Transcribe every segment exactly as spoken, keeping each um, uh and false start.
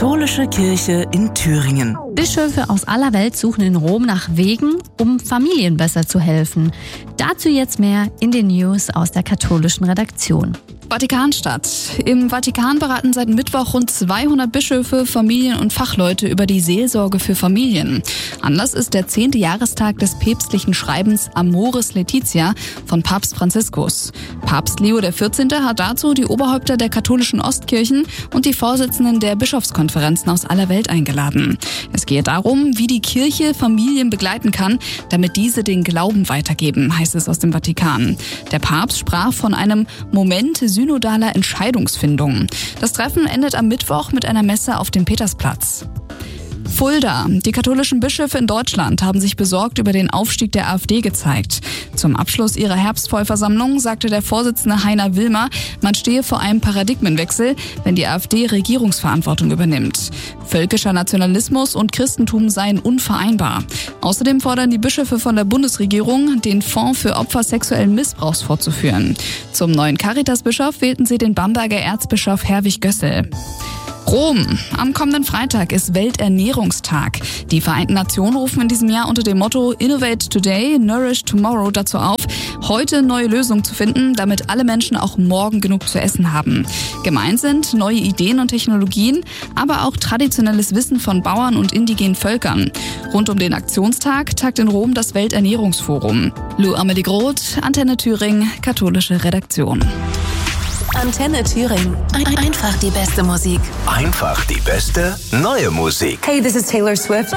Katholische Kirche in Thüringen. Bischöfe aus aller Welt suchen in Rom nach Wegen, um Familien besser zu helfen. Dazu jetzt mehr in den News aus der katholischen Redaktion. Vatikanstadt. Im Vatikan beraten seit Mittwoch rund zweihundert Bischöfe, Familien und Fachleute über die Seelsorge für Familien. Anlass ist der zehnte Jahrestag des päpstlichen Schreibens Amoris Laetitia von Papst Franziskus. Papst Leo der vierzehnte hat dazu die Oberhäupter der katholischen Ostkirchen und die Vorsitzenden der Bischofskonferenzen aus aller Welt eingeladen. Es geht darum, wie die Kirche Familien begleiten kann, damit diese den Glauben weitergeben, heißt es aus dem Vatikan. Der Papst sprach von einem Moment synodaler Entscheidungsfindung. Das Treffen endet am Mittwoch mit einer Messe auf dem Petersplatz. Fulda. Die katholischen Bischöfe in Deutschland haben sich besorgt über den Aufstieg der AfD gezeigt. Zum Abschluss ihrer Herbstvollversammlung sagte der Vorsitzende Heiner Wilmer, man stehe vor einem Paradigmenwechsel, wenn die AfD Regierungsverantwortung übernimmt. Völkischer Nationalismus und Christentum seien unvereinbar. Außerdem fordern die Bischöfe von der Bundesregierung, den Fonds für Opfer sexuellen Missbrauchs fortzuführen. Zum neuen Caritas-Bischof wählten sie den Bamberger Erzbischof Herwig Gössel. Rom. Am kommenden Freitag ist Welternährungstag. Die Vereinten Nationen rufen in diesem Jahr unter dem Motto Innovate Today, Nourish Tomorrow dazu auf, heute neue Lösungen zu finden, damit alle Menschen auch morgen genug zu essen haben. Gemeint sind neue Ideen und Technologien, aber auch traditionelles Wissen von Bauern und indigenen Völkern. Rund um den Aktionstag tagt in Rom das Welternährungsforum. Lou Amelie Groth, Antenne Thüringen, katholische Redaktion. Antenne Thüringen. Ein- Einfach die beste Musik. Einfach die beste neue Musik. Hey, this is Taylor Swift.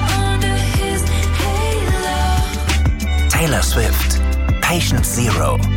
Taylor Swift, Patient Zero.